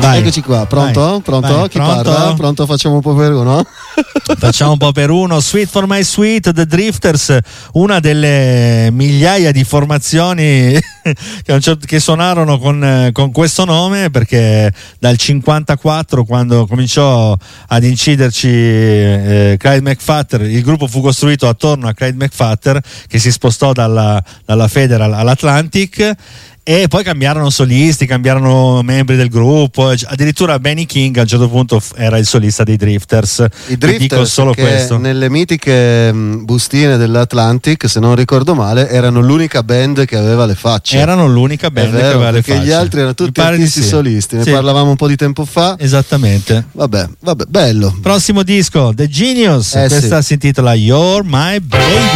Vai. Eccoci qua, pronto? Vai. Pronto? Vai. Chi Pronto? parla? Pronto? Facciamo un po' per uno? Facciamo un po' per uno. Sweet for My Sweet, The Drifters, una delle migliaia di formazioni che suonarono con questo nome, perché dal 54, quando cominciò ad inciderci Clyde McPhatter, il gruppo fu costruito attorno a Clyde McPhatter, che si spostò dalla Federal all'Atlantic, e poi cambiarono solisti, cambiarono membri del gruppo, addirittura Benny King a un certo punto era il solista dei Drifters. I Drifters, dico solo che questo. nelle mitiche bustine dell'Atlantic, se non ricordo male, erano l'unica band che aveva le facce. Erano l'unica band che aveva le facce, perché gli altri erano tutti artisti solisti. Ne parlavamo un po' di tempo fa. Esattamente. Vabbè, bello. Prossimo disco, The Genius, questa si intitola You're My Baby.